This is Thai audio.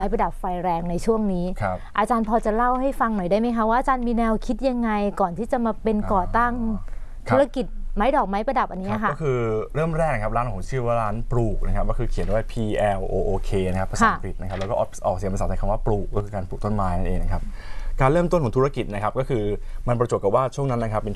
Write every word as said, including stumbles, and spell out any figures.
ไม้ประดับไฟแรงในช่วงนี้ อาจารย์พอจะเล่าให้ฟังหน่อยได้ไหมคะว่าอาจารย์มีแนวคิดยังไงก่อนที่จะมาเป็นก่อตั้งธุรกิจไม้ดอกไม้ประดับอันนี้ค่ะก็คือเริ่มแรกนะครับร้านของชื่อว่าร้านปลูกนะครับก็คือเขียนด้วย P L O O K นะครับภาษาอังกฤษนะครับแล้วก็ออกเสียงภาษาไทยคำว่าปลูกก็คือการปลูกต้นไม้นั่นเองนะครับการเริ่มต้นของธุรกิจนะครับก็คือมันประจวบกับว่าช่วงนั้นนะครับเป็น